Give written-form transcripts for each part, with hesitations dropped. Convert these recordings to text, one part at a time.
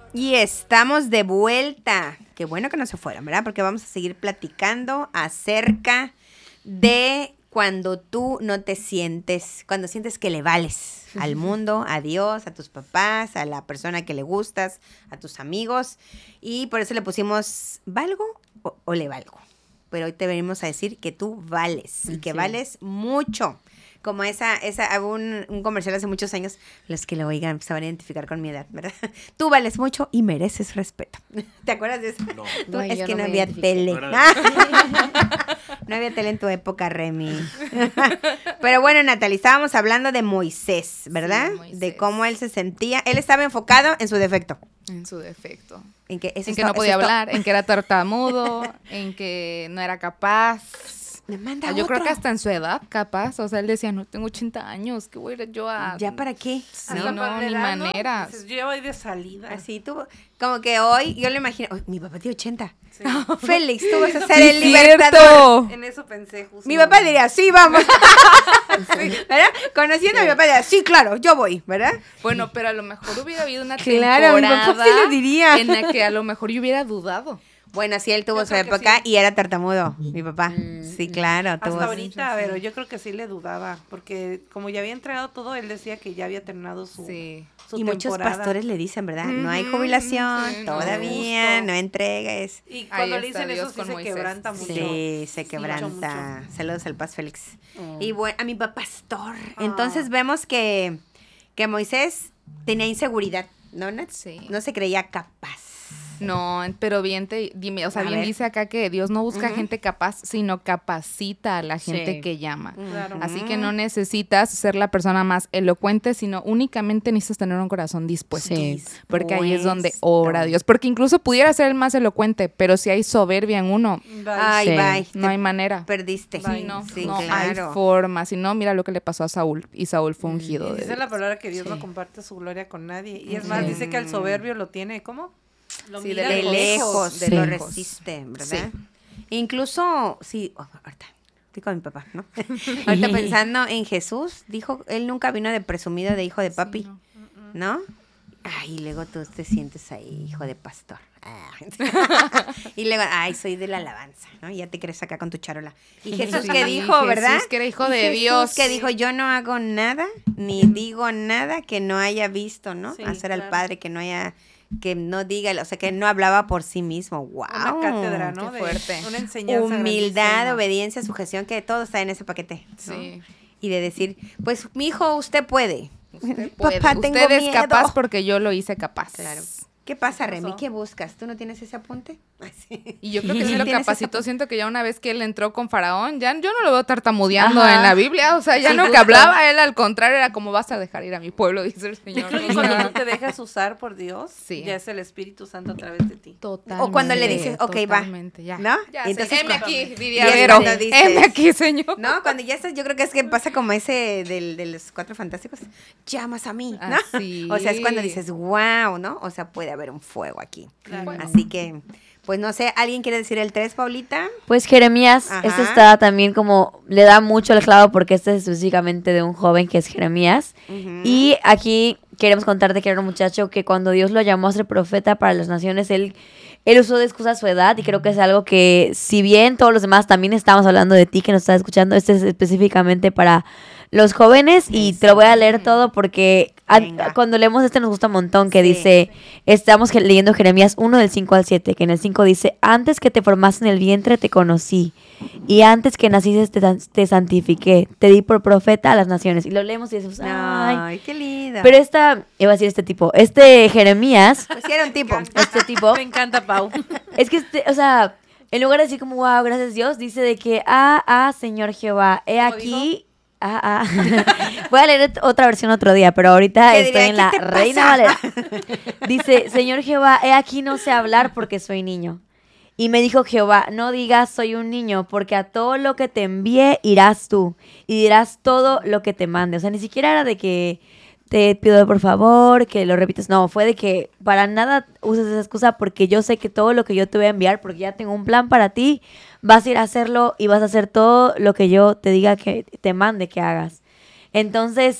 Y estamos de vuelta. Qué bueno que no se fueron, ¿verdad? Porque vamos a seguir platicando acerca de cuando tú no te sientes, cuando sientes que le vales al mundo, a Dios, a tus papás, a la persona que le gustas, a tus amigos. Y por eso le pusimos, ¿valgo o le valgo? Pero hoy te venimos a decir que tú vales y que vales mucho. Como hubo un comercial hace muchos años, los que lo oigan se van a identificar con mi edad, ¿verdad? Tú vales mucho y mereces respeto. ¿Te acuerdas de eso? No. Es que no me había identifico. tele. No había tele en tu época, Remy. Pero bueno, Natalie, estábamos hablando de Moisés, ¿verdad? Sí, Moisés. De cómo él se sentía. Él estaba enfocado en su defecto. En su defecto. En que, En que no podía hablar, en que era tartamudo, en que no era capaz. Me manda Yo creo otro. que hasta en su edad, capaz. O sea, él decía, no tengo 80 años, ¿qué voy a ir yo a...? ¿Ya para qué? Sí, no, ni manera. Yo ya voy de salida. Así tú, como que hoy, yo le imagino, "Ay, mi papá tiene 80. Sí. Félix, tú vas a ser Sí, el libertador. cierto. En eso pensé justo. Mi papá diría, sí, vamos. Sí, ¿verdad? Conociendo a mi papá diría, sí, claro, yo voy, ¿verdad? Bueno, pero a lo mejor hubiera habido una Claro, mi temporada papá sí lo diría. en la que a lo mejor yo hubiera dudado. Bueno, sí, él tuvo Yo su creo que época sí. y era tartamudo, mi papá. Sí, claro, tuvo. Hasta ahorita, pero yo creo que sí le dudaba, porque como ya había entregado todo, él decía que ya había terminado su Sí. Y muchos temporada. pastores le dicen, ¿verdad? No hay Ujú, jubilación, sí, no. todavía, Justo. no entregues. Y cuando Ahí le está dicen Dios eso, sí con se Moisés. quebranta mucho. Sí, se Mucho, quebranta. Saludos al Paz Félix. Mm. Y bueno, a mi papá pastor. Ah. Entonces vemos que Moisés tenía inseguridad, ¿no, Nat? Sí. No se creía capaz. No, pero bien dime, o sea, A bien ver. dice acá que Dios no busca Ujú. gente capaz, sino capacita a la gente Sí. que llama. Claro. Así que no necesitas ser la persona más elocuente, sino únicamente necesitas tener un corazón dispuesto. Sí. Porque ahí es donde Dispuesto. obra Dios. Porque incluso pudiera ser el más elocuente, pero si hay soberbia en uno, Bye. Ay, Sí. bye. no hay manera. Perdiste. Sí, no, Sí, no claro. hay forma. Si no, mira lo que le pasó a Saúl. Y Saúl fue Y ungido de dice la Dios. palabra que Dios Sí. no comparte su gloria con nadie. Y es más, dice que al soberbio lo tiene, ¿cómo? Lo Sí, mira De lejos, Sí. lo resiste, ¿verdad? Incluso, sí, ahorita, estoy con mi papá, ¿no? Ahorita pensando en Jesús, dijo, él nunca vino de presumido de hijo de papi, no. ¿no? Ay, y luego tú te sientes ahí, hijo de pastor. Ah. Y luego, ay, soy de la alabanza, ¿no? Y ya te crees acá con tu charola. Y Jesús Sí, que dijo, ¿verdad? Jesús que era hijo Y de Jesús Dios. que dijo, yo no hago nada, ni digo nada que no haya visto, ¿no? Sí, Hacer al claro. Padre, que no diga, o sea, que no hablaba por sí mismo. ¡Wow! Una cátedra, ¿no? qué fuerte. Una enseñanza Humildad, grandísima. obediencia, sujeción, que todo está en ese paquete. ¿no? Sí. Y de decir, pues, mi hijo, usted puede. Usted puede. Papá, tengo Usted es miedo. capaz porque yo lo hice capaz. Claro. ¿Qué pasa, ¿Qué Remy? pasó? ¿Qué buscas? ¿Tú no tienes ese apunte? Ay, sí. Y yo creo que sí ¿No lo tienes capacitó. esa- Siento que ya una vez que él entró con Faraón, ya yo no lo veo tartamudeando Ajá. en la Biblia. O sea, ya Sí, no que justo. hablaba él, al contrario, era como vas a dejar ir a mi pueblo, dice el Señor. Creo que cuando tú te dejas usar por Dios, Sí. ya es el Espíritu Santo a través de ti. Totalmente. O cuando le dices, ok, va. Totalmente, ya. ¿No? Ya, Y entonces heme cuando- aquí, Y diría es Vero. cuando dices- Heme aquí, Señor. No, cuando ya estás, yo creo que es que pasa como ese de los Cuatro Fantásticos, llamas a mí, ¿no? Así. O sea, es cuando dices, wow, ¿no? O sea, puede haber un fuego aquí. Claro. Así que, pues no sé, ¿alguien quiere decir el 3, Paulita? Pues Jeremías, Ajá. este está también como, le da mucho el clavo porque este es específicamente de un joven que es Jeremías. Ujú. Y aquí queremos contarte que era un muchacho que cuando Dios lo llamó a ser profeta para las naciones, él usó de excusa su edad y creo que es algo que, si bien todos los demás también estamos hablando de ti que nos estás escuchando, este es específicamente para los jóvenes y te lo voy a leer todo porque Venga. cuando leemos este nos gusta un montón que Sí. dice, estamos leyendo Jeremías 1 del 5 al 7, que en el 5 dice, antes que te formaste en el vientre te conocí y antes que naciste te santifiqué, te di por profeta a las naciones. Y lo leemos y decimos, ay. Ay, qué linda. Pero iba a decir este tipo, Jeremías, Pues sí era un tipo. este tipo, Me encanta, Pau. es que, o sea, en lugar de decir como, wow, gracias Dios, dice de que, Señor Jehová, he ¿Cómo aquí, Voy a leer otra versión otro día, pero ahorita ¿Qué estoy diría? en la ¿Qué te Reina pasa? Valera. Dice, Señor Jehová, he aquí no sé hablar porque soy niño. Y me dijo Jehová, no digas soy un niño, porque a todo lo que te envíe irás tú y dirás todo lo que te mande. O sea, ni siquiera era de que te pido por favor que lo repites. No, fue de que para nada uses esa excusa porque yo sé que todo lo que yo te voy a enviar, porque ya tengo un plan para ti, vas a ir a hacerlo y vas a hacer todo lo que yo te diga que te mande que hagas. Entonces,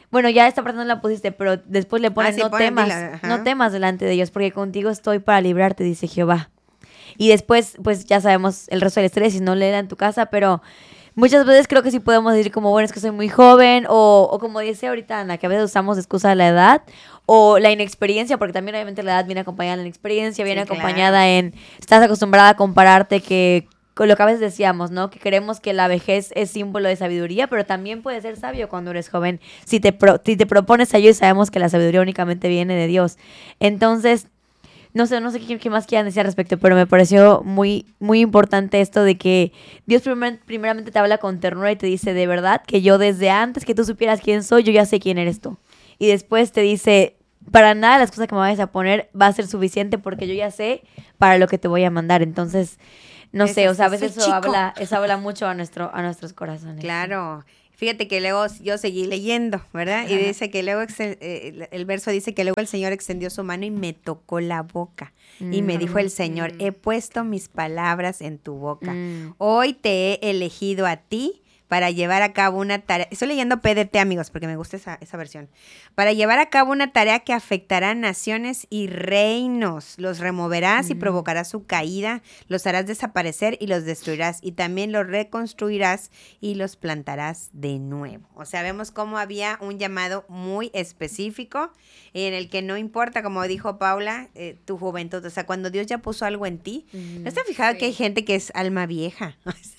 Bueno, ya esta parte no la pusiste, pero después le ponen sí, no ponle, temas, dila, ajá. no temas delante de ellos, porque contigo estoy para librarte, dice Jehová. Y después, pues ya sabemos el resto de la historia, si no leerla en tu casa, pero muchas veces creo que sí podemos decir como, bueno, es que soy muy joven, o como dice ahorita Ana, que a veces usamos de excusa la edad, o la inexperiencia, porque también obviamente la edad viene acompañada de la inexperiencia, viene Sí, claro. acompañada en, estás acostumbrada a compararte que con lo que a veces decíamos, ¿no? Que creemos que la vejez es símbolo de sabiduría, pero también puedes ser sabio cuando eres joven. Si te propones a ello y sabemos que la sabiduría únicamente viene de Dios. Entonces, no sé qué más quieran decir al respecto, pero me pareció muy, muy importante esto de que Dios primeramente te habla con ternura y te dice, de verdad, que yo desde antes que tú supieras quién soy, yo ya sé quién eres tú. Y después te dice, para nada las cosas que me vayas a poner va a ser suficiente porque yo ya sé para lo que te voy a mandar. Entonces, no sé, o sea, a veces soy chico. eso habla mucho a nuestros corazones. Claro. Fíjate que luego yo seguí leyendo, ¿verdad? Y dice que luego el verso dice que luego el Señor extendió su mano y me tocó la boca. Y me dijo el Señor, he puesto mis palabras en tu boca. Hoy te he elegido a ti para llevar a cabo una tarea. Estoy leyendo PDT, amigos, porque me gusta esa versión. Para llevar a cabo una tarea que afectará naciones y reinos. Los removerás y provocarás su caída, los harás desaparecer y los destruirás. Y también los reconstruirás y los plantarás de nuevo. O sea, vemos cómo había un llamado muy específico en el que no importa, como dijo Paula, tu juventud. O sea, cuando Dios ya puso algo en ti, ¿no te has fijado que hay gente que es alma vieja?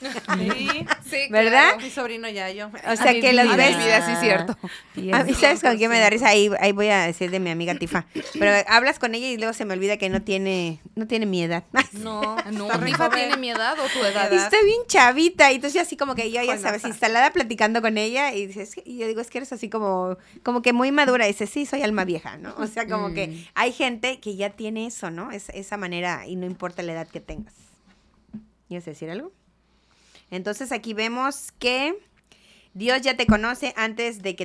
Sí, ¿verdad? claro. Mi sobrino Yayo. O sea, que los ves. Sí, cierto. A mí, ¿sabes con quién me da risa? Ahí voy a decir de mi amiga Tifa. Pero hablas con ella y luego se me olvida que no tiene mi edad. No, No, está re ¿Tifa joven. tiene mi edad o tu edad? Y está bien chavita. Y entonces yo así como que yo, ya sabes, Jovenaza. instalada platicando con ella. Y dices, y yo digo, es que eres así como que muy madura. Y dice, sí, soy alma vieja, ¿no? O sea, como que hay gente que ya tiene eso, ¿no? Esa manera y no importa la edad que tengas. ¿Ibas a decir algo? Entonces aquí vemos que Dios ya te conoce antes de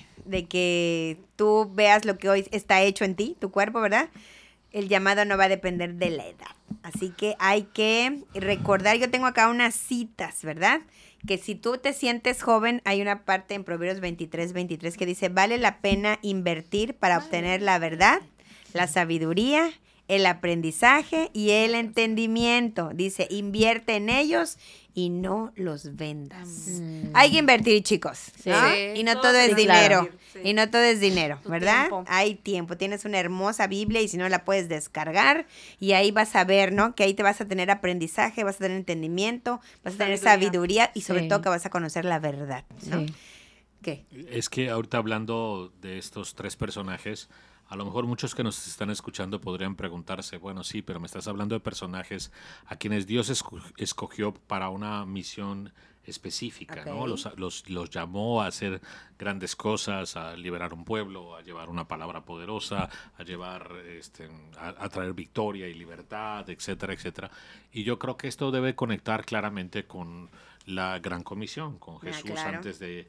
que tú veas lo que hoy está hecho en ti, tu cuerpo, ¿verdad? El llamado no va a depender de la edad. Así que hay que recordar, yo tengo acá unas citas, ¿verdad? Que si tú te sientes joven, hay una parte en Proverbios 23 que dice, vale la pena invertir para obtener la verdad, la sabiduría, el aprendizaje y el entendimiento. Dice, invierte en ellos y no los vendas. Hay que invertir, chicos, ¿no? Sí. Y no Todo todo se es tiene que dinero. invertir, sí. Y no todo es dinero, Tu ¿verdad? tiempo. Hay tiempo. Tienes una hermosa Biblia y si no la puedes descargar y ahí vas a ver, ¿no? Que ahí te vas a tener aprendizaje, vas a tener entendimiento, vas a tener sabiduría y sobre Sí. todo que vas a conocer la verdad, ¿no? Sí. ¿Qué? Es que ahorita hablando de estos tres personajes, a lo mejor muchos que nos están escuchando podrían preguntarse, bueno, sí, pero me estás hablando de personajes a quienes Dios escogió para una misión específica, ¿no? Ok. Los llamó a hacer grandes cosas, a liberar un pueblo, a llevar una palabra poderosa, a llevar, a traer victoria y libertad, etcétera, etcétera. Y yo creo que esto debe conectar claramente con la gran comisión, con Jesús claro. antes de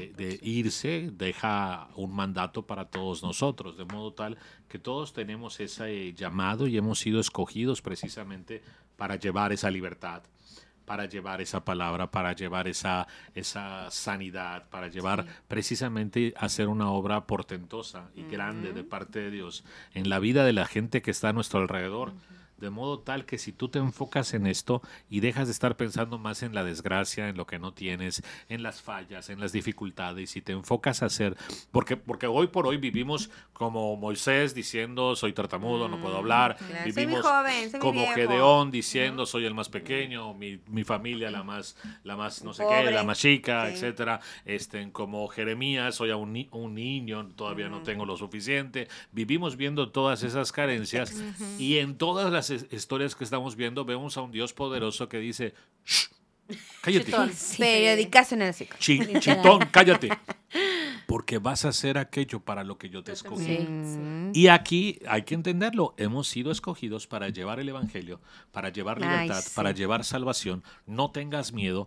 irse, deja un mandato para todos nosotros, de modo tal que todos tenemos ese llamado y hemos sido escogidos precisamente para llevar esa libertad, para llevar esa palabra, para llevar esa sanidad, para llevar precisamente a hacer una obra portentosa y grande de parte de Dios en la vida de la gente que está a nuestro alrededor. De modo tal que si tú te enfocas en esto y dejas de estar pensando más en la desgracia, en lo que no tienes, en las fallas, en las dificultades, y te enfocas a hacer, porque hoy por hoy vivimos como Moisés diciendo soy tartamudo, no puedo hablar, Claro. Soy muy vivimos joven, soy muy como viejo. Gedeón diciendo soy el más pequeño, mi familia la más no sé qué, Pobre. la más chica, Sí. etcétera, como Jeremías soy un niño, todavía no tengo lo suficiente. Vivimos viendo todas esas carencias y en todas las historias que estamos viendo vemos a un Dios poderoso que dice, "Shh, cállate, Chitón. Periodicazo en el hocico. chitón, cállate, porque vas a hacer aquello para lo que yo te escogí". Sí. Y aquí hay que entenderlo, hemos sido escogidos para llevar el evangelio, para llevar libertad, sí. para llevar salvación. No tengas miedo,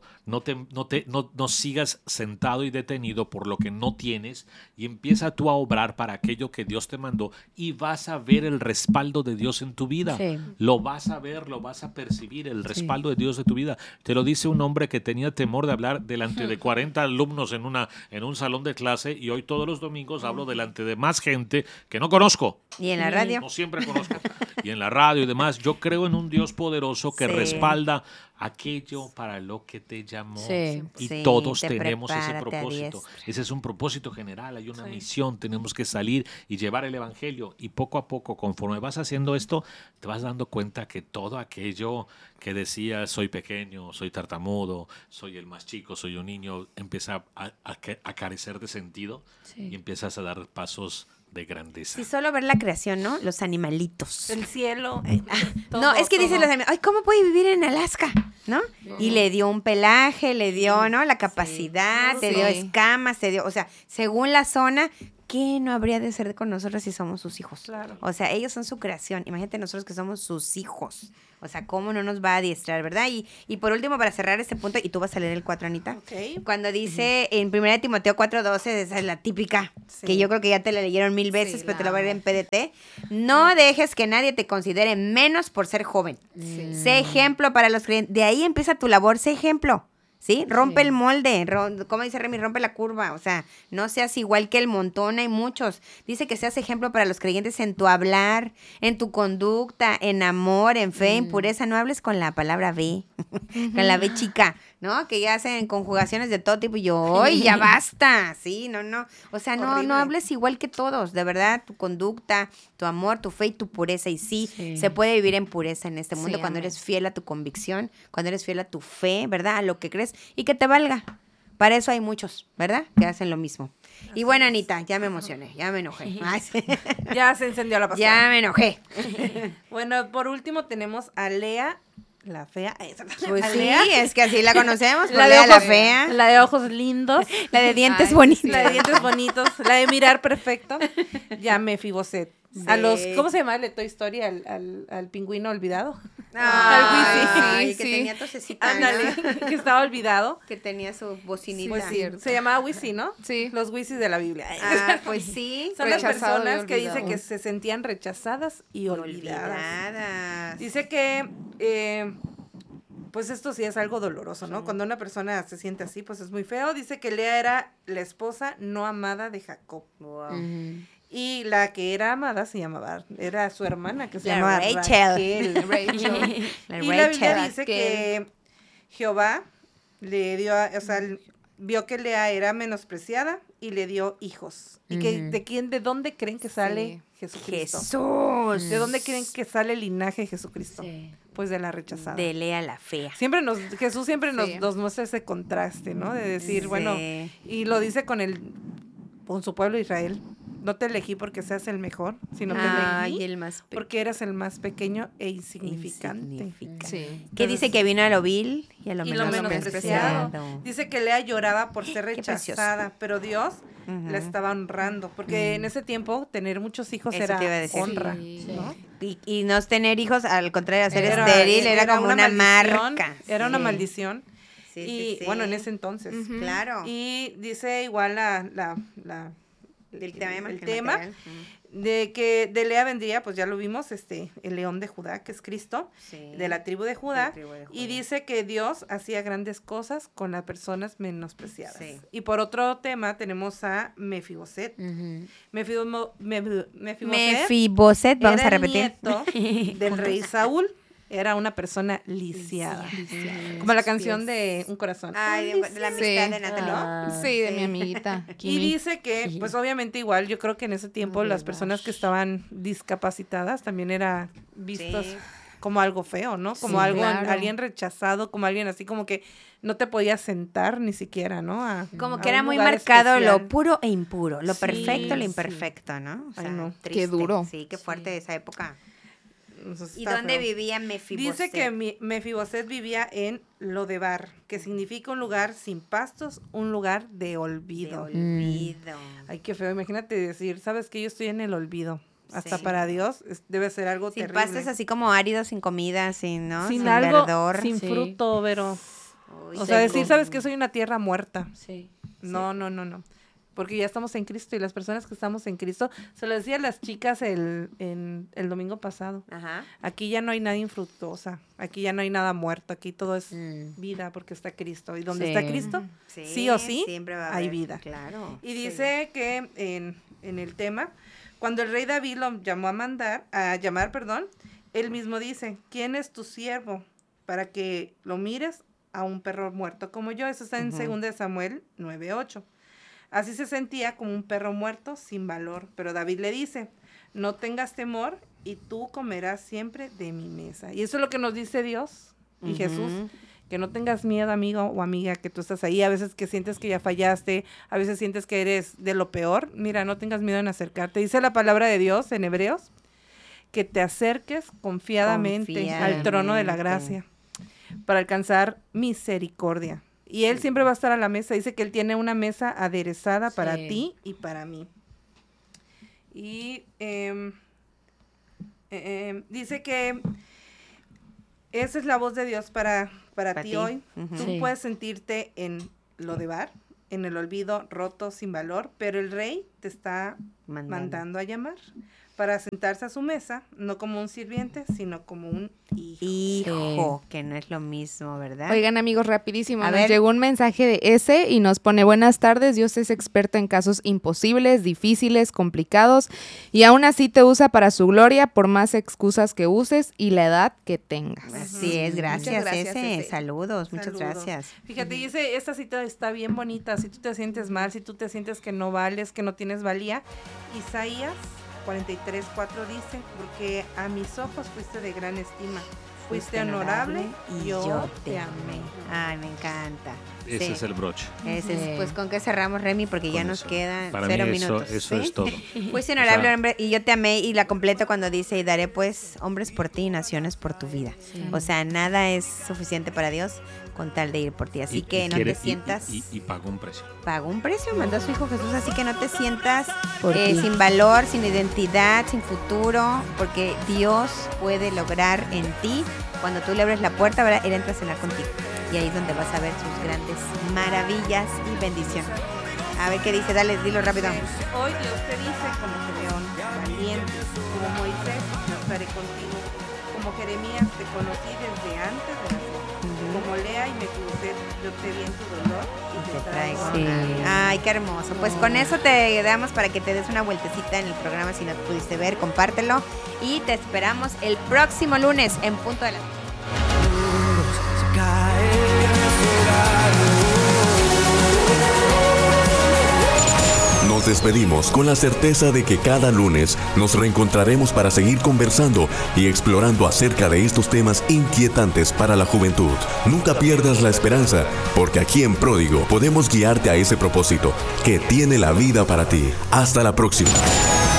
no sigas sentado y detenido por lo que no tienes y empieza tú a obrar para aquello que Dios te mandó y vas a ver el respaldo de Dios en tu vida. Sí. Lo vas a ver, lo vas a percibir, el respaldo de Dios de tu vida. Te lo dice un hombre que tenía temor de hablar delante de 40 alumnos en un salón de clase y hoy todos los domingos hablo delante de más gente que no conozco. Y en la radio. No siempre conozco. Y en la radio y demás, yo creo en un Dios poderoso que Sí. respalda aquello para lo que te llamó. Sí. Y Sí, todos te tenemos ese prepara, te propósito. adiestra. Ese es un propósito general, hay una misión, tenemos que salir y llevar el evangelio. Y poco a poco, conforme vas haciendo esto, te vas dando cuenta que todo aquello que decías, soy pequeño, soy tartamudo, soy el más chico, soy un niño, empieza a carecer de sentido y empiezas a dar pasos de grandeza. Sí, solo ver la creación, ¿no? Los animalitos. El cielo. No, es que dicen los animales, ay, ¿cómo puede vivir en Alaska? ¿No? Y le dio un pelaje, le dio, ¿no? La capacidad, te dio Sí. escamas, te dio, o sea, según la zona, ¿qué no habría de ser con nosotros si somos sus hijos? Claro. O sea, ellos son su creación. Imagínate nosotros que somos sus hijos. O sea, ¿cómo no nos va a adiestrar, verdad? Y por último, para cerrar este punto, y tú vas a leer el 4, Anita. Ok. Cuando dice en 1 Timoteo 4:12, esa es la típica, Sí. que yo creo que ya te la leyeron 1000 veces, Sí, pero te la la voy a leer amo. en PDT. No dejes que nadie te considere menos por ser joven. Sé ejemplo para los creyentes. De ahí empieza tu labor, sé ejemplo. ¿Sí? Rompe el molde, como dice Remy, rompe la curva, o sea, no seas igual que el montón, hay muchos. Dice que seas ejemplo para los creyentes en tu hablar, en tu conducta, en amor, en fe, en pureza, no hables con la palabra B, con la B chica, ¿no? Que ya hacen conjugaciones de todo tipo y yo, ¡ay, ya basta! Sí, no, o sea, no Horrible. hables igual que todos, de verdad, tu conducta, tu amor, tu fe y tu pureza, y sí, se puede vivir en pureza en este mundo Sí, cuando amén. eres fiel a tu convicción, cuando eres fiel a tu fe, ¿verdad? A lo que crees y que te valga. Para eso hay muchos, ¿verdad? Que hacen lo mismo. Y bueno, Anita, ya me emocioné, ya me enojé. Ay, sí. Ya se encendió la pasada. Ya me enojé. Bueno, por último tenemos a Lea, la fea. Pues A sí, Lea, es que así la conocemos, por la de Lea la ojos fea, La de ojos lindos. la de dientes Ay, bonitos. La de dientes bonitos, la de mirar perfecto. Ya Mefiboset. A los, Sí. ¿cómo se llama el de Toy Story? Al pingüino olvidado. Ay, Sí, que sí. tenía tosecita, ¿no? Ándale, que estaba olvidado. Que tenía su bocinita. Pues sí, se llamaba Wisi, ¿no? Sí. Los Wisis de la Biblia. Ah, pues sí. Son las Rechazado y personas que dicen olvidado. que se sentían rechazadas y olvidadas. Olvidadas. Dice que, pues esto sí es algo doloroso, ¿no? Cuando una persona se siente así, pues es muy feo. Dice que Lea era la esposa no amada de Jacob. Y la que era amada se llamaba, era su hermana, que se La llamaba Rachel. Raquel. La Y la Biblia Rachel. dice que Jehová le dio, o sea, vio que Lea era menospreciada y le dio hijos. ¿Y que de dónde creen que sale Jesucristo? Jesús. ¿De dónde creen que sale el linaje de Jesucristo? Sí. Pues de la rechazada. De Lea la fea. Jesús siempre Sí. nos muestra ese contraste, ¿no? De decir, Sí. bueno, y lo dice con su pueblo Israel. No te elegí porque seas el mejor, sino te Ay, elegí el más pequeño. porque eras el más pequeño e insignificante. Insignificante. Sí. Que dice que vino a lo vil y a lo Y lo menospreciado. menospreciado. Dice que Lea lloraba por ser Qué precioso. rechazada, pero Dios Ujú. la estaba honrando, porque en ese tiempo tener muchos hijos Eso era te iba a decir. honra, Sí. ¿no? Y no tener hijos, al contrario, ser Era- estéril, era como una maldición, marca. Era una Sí. maldición. Sí, Y sí, sí. bueno, en ese entonces. Ujú. Claro. Y dice igual El tema. el el tema material. de que de Lea vendría, pues ya lo vimos, el león de Judá, que es Cristo, Sí. de la tribu de Judá, La tribu de y Judá. dice que Dios hacía grandes cosas con las personas menospreciadas. Sí. Y por otro tema tenemos a Mefiboset. Mefiboset Mefiboset, vamos era a repetir. el nieto del rey Saúl. Era una persona lisiada. Como la canción de Un Corazón. Ay, de la amistad Sí. de Natalie. Ah, Sí, de mi amiguita. Y Kimi. dice que, pues obviamente igual, yo creo que en ese tiempo las personas que estaban discapacitadas también era vistos Sí. como algo feo, ¿no? Como Sí, algo, claro. alguien rechazado, como alguien así como que no te podías sentar ni siquiera, ¿no? Como A que era un muy lugar marcado especial. lo puro e impuro, lo Sí, perfecto, lo sí. imperfecto, ¿no? O Ay, sea, no. Qué duro. Sí, qué fuerte de esa época. Entonces, ¿Y está dónde feo. vivía Mefiboset? Dice que Mefiboset vivía en Lodebar, que significa un lugar sin pastos, un lugar de De olvido. olvido. Ay, qué feo. Imagínate decir, ¿sabes qué? Yo estoy en el olvido. Hasta Sí. para Dios debe ser algo Sin terrible. pastos así como áridos, sin comida, sin, ¿no? Sin algo, verdor. sin Sí. fruto, pero... Uy, O sea, seco. decir, ¿sabes qué? Soy una tierra muerta. Sí. No, no, no, no. porque ya estamos en Cristo y las personas que estamos en Cristo, se lo decía a las chicas el domingo pasado, Ajá. aquí ya no hay nada infructuosa, aquí ya no hay nada muerto, aquí todo es Mm. vida porque está Cristo. Y donde Sí. está Cristo, sí o sí, siempre va a hay haber, vida. Claro. Y dice que en el tema, cuando el rey David lo llamó a llamar, él mismo dice, ¿quién es tu siervo para que lo mires a un perro muerto como yo? Eso está en 2 Samuel 9:8. Así se sentía como un perro muerto sin valor. Pero David le dice, no tengas temor y tú comerás siempre de mi mesa. Y eso es lo que nos dice Dios y Jesús. Que no tengas miedo, amigo o amiga, que tú estás ahí. A veces que sientes que ya fallaste, a veces sientes que eres de lo peor. Mira, no tengas miedo en acercarte. Dice la palabra de Dios en Hebreos, que te acerques confiadamente al trono de la gracia para alcanzar misericordia. Y Él siempre va a estar a la mesa. Dice que Él tiene una mesa aderezada para ti y para mí. Y dice que esa es la voz de Dios para ti hoy. Ujú. Tú Sí. puedes sentirte en Lodebar, en el olvido, roto, sin valor, pero el Rey te está mandando a llamar para sentarse a su mesa, no como un sirviente, sino como un hijo. Hijo, que no es lo mismo, ¿verdad? Oigan, amigos, rapidísimo. A Nos ver. llegó un mensaje de ese y nos pone: buenas tardes, Dios es experto en casos imposibles, difíciles, complicados, y aún así te usa para su gloria por más excusas que uses y la edad que tengas. Así es, gracias, Muchas gracias, ese. ese. Saludos, muchas Saludos. gracias. Fíjate, dice, esta cita está bien bonita. Si tú te sientes mal, si tú te sientes que no vales, que no tienes valía, Isaías 43:4 dice, porque a mis ojos fuiste de gran estima, fuiste honorable y yo te amé. Ay, me encanta. Ese Sí. es el broche. Ese es, Sí. pues, ¿con qué cerramos, Remy? Porque ya Con nos eso. quedan Para 0 mí minutos. eso ¿sí? es todo. Fuiste O sea, honorable, hombre, y yo te amé, y la completo cuando dice, y daré, pues, hombres por ti y naciones por tu vida. O sea, nada es suficiente para Dios con tal de ir por ti. Así que no te sientas... Y pagó un precio. Pagó un precio, mandó a su hijo Jesús, así que no te sientas Por ti. sin valor, sin identidad, sin futuro, porque Dios puede lograr en ti, cuando tú le abres la puerta, ¿verdad? Él entra a cenar contigo. Y ahí es donde vas a ver sus grandes maravillas y bendiciones. A ver qué dice, dale, dilo rápido. Hoy Dios te dice, como Gedeón, valiente, como Moisés, yo estaré contigo, como Jeremías, te conocí desde antes de nacer, como Lea y me crucé, yo te vi en tu dolor y te traigo. Sí. Ay, qué hermoso. Pues con eso te damos para que te des una vueltecita en el programa. Si no te pudiste ver, compártelo. Y te esperamos el próximo lunes en punto de la... Nos despedimos con la certeza de que cada lunes nos reencontraremos para seguir conversando y explorando acerca de estos temas inquietantes para la juventud. Nunca pierdas la esperanza, porque aquí en Pródigo podemos guiarte a ese propósito que tiene la vida para ti. Hasta la próxima.